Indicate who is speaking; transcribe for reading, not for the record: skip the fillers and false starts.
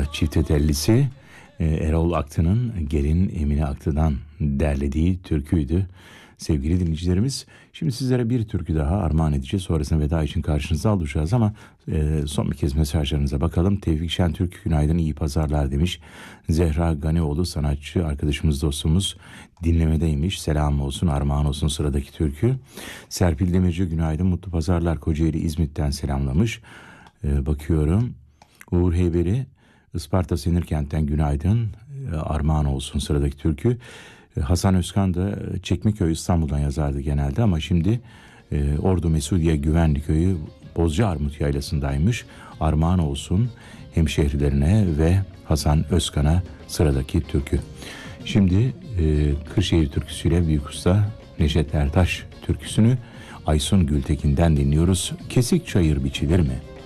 Speaker 1: çifte tellisi Erol Aktı'nın gelin Emine Aktı'dan derlediği türküydü. Sevgili dinleyicilerimiz, şimdi sizlere bir türkü daha armağan edeceğiz. Sonrasında veda için karşınıza alacağız ama son bir kez mesajlarınıza bakalım. Tevfik Şentürk günaydın, iyi pazarlar demiş. Zehra Ganioğlu sanatçı arkadaşımız, dostumuz dinlemedeymiş. Selam olsun, armağan olsun sıradaki türkü. Serpil Demirci günaydın, mutlu pazarlar, Kocaeli İzmit'ten selamlamış. Bakıyorum. Uğur Heyberi Isparta Senirkent'ten günaydın, armağan olsun sıradaki türkü. Hasan Özkan da Çekmeköy İstanbul'dan yazardı genelde ama şimdi Ordu Mesudiye Güvenli Köyü Bozcaarmut Yaylası'ndaymış. Armağan olsun hemşehrilerine ve Hasan Özkan'a sıradaki türkü. Şimdi Kırşehir türküsüyle Büyük Usta Neşet Ertaş türküsünü Aysun Gültekin'den dinliyoruz. Kesik çayır biçilir mi?